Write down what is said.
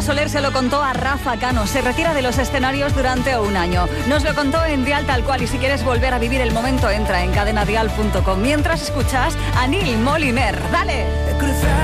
Soler se lo contó a Rafa Cano. Se retira de los escenarios durante un año. Nos lo contó en Dial Tal Cual y si quieres volver a vivir el momento entra en cadenadial.com. Mientras escuchas a Neil Moliner. ¡Dale!